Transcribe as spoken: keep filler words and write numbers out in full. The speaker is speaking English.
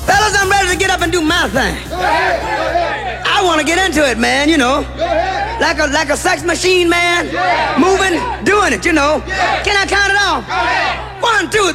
Fellas, I'm ready to get up and do my thing. I want to get into it, man, you know. Like a like a sex machine, man. Moving, doing it, you know. Can I count it off? One, two,